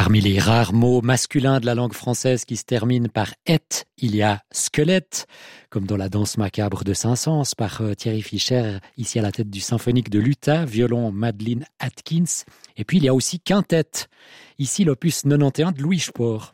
Parmi les rares mots masculins de la langue française qui se terminent par « et », il y a « squelette », comme dans la danse macabre de Saint-Saëns par Thierry Fischer, ici à la tête du symphonique de l'Utah, violon Madeleine Atkins. Et puis il y a aussi « quintette », ici l'opus 91 de Louis Spohr.